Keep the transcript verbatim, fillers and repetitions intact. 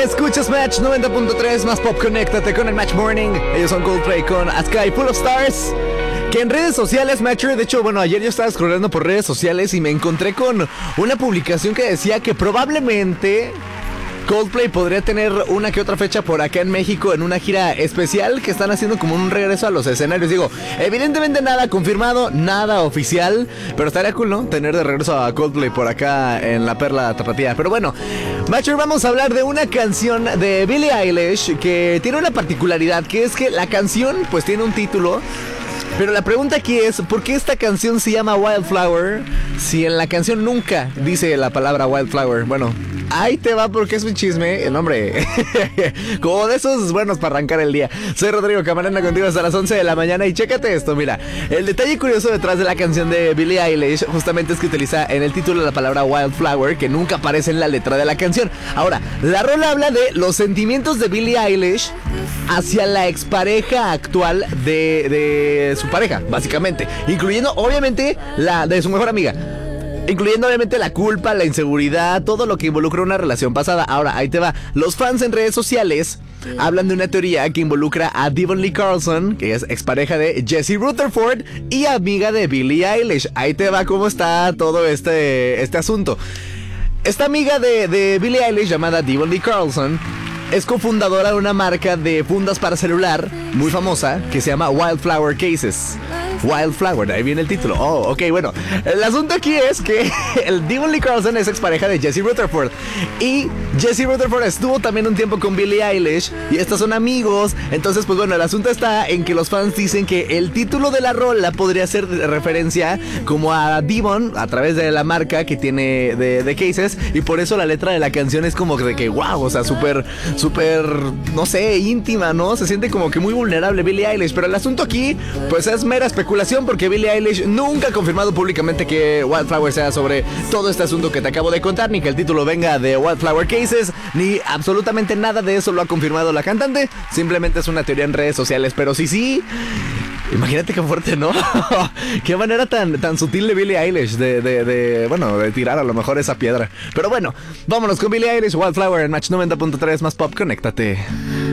Escuchas Match noventa punto tres más pop, conéctate con el Match Morning. Ellos son Coldplay con A Sky Full of Stars. Que en redes sociales, Matcher, de hecho, bueno, ayer yo estaba scrollando por redes sociales y me encontré con una publicación que decía que probablemente Coldplay podría tener una que otra fecha por acá en México en una gira especial que están haciendo como un regreso a los escenarios. Digo, evidentemente nada confirmado, nada oficial, pero estaría cool, ¿no? Tener de regreso a Coldplay por acá en la Perla Tapatía. Pero bueno, Matcher, vamos a hablar de una canción de Billie Eilish que tiene una particularidad, que es que la canción pues tiene un título. Pero la pregunta aquí es, ¿por qué esta canción se llama Wildflower si en la canción nunca dice la palabra Wildflower? Bueno, ahí te va porque es un chisme, el nombre. Como de esos buenos para arrancar el día. Soy Rodrigo Camarena contigo hasta las once de la mañana y chécate esto, mira. El detalle curioso detrás de la canción de Billie Eilish justamente es que utiliza en el título la palabra Wildflower, que nunca aparece en la letra de la canción. Ahora, la rola habla de los sentimientos de Billie Eilish hacia la expareja actual de, de su pareja, básicamente, incluyendo obviamente la de su mejor amiga, incluyendo obviamente la culpa, la inseguridad, todo lo que involucra una relación pasada. Ahora, ahí te va. Los fans en redes sociales hablan de una teoría que involucra a Devon Lee Carlson, que es expareja de Jesse Rutherford y amiga de Billie Eilish. Ahí te va cómo está todo este, este asunto. Esta amiga de, de Billie Eilish, llamada Devon Lee Carlson, es cofundadora de una marca de fundas para celular muy famosa que se llama Wildflower Cases. Wildflower, ahí viene el título. Oh, ok, bueno. El asunto aquí es que el Devon Lee Carlson es expareja de Jesse Rutherford. Y Jesse Rutherford estuvo también un tiempo con Billie Eilish. Y estos son amigos. Entonces, pues bueno, el asunto está en que los fans dicen que el título de la rola podría ser de referencia como a Devon a través de la marca que tiene de, de Cases. Y por eso la letra de la canción es como de que, wow, o sea, súper, súper, no sé, íntima, ¿no? Se siente como que muy vulnerable Billie Eilish. Pero el asunto aquí, pues es mera especulación, porque Billie Eilish nunca ha confirmado públicamente que Wildflower sea sobre todo este asunto que te acabo de contar, ni que el título venga de Wildflower Cases, ni absolutamente nada de eso lo ha confirmado la cantante. Simplemente es una teoría en redes sociales, pero sí, sí. Imagínate qué fuerte, ¿no? Qué manera tan, tan sutil de Billie Eilish de, de, de, bueno, de tirar a lo mejor esa piedra. Pero bueno, vámonos con Billie Eilish, Wildflower en Match noventa punto tres más pop, conéctate.